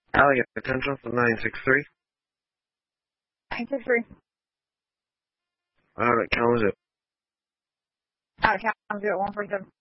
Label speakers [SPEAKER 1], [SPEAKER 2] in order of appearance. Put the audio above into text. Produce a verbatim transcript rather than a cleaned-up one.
[SPEAKER 1] Allie, attention for nine six three.
[SPEAKER 2] nine six three.
[SPEAKER 1] Alright, count it.
[SPEAKER 2] Out of count zero one four seven.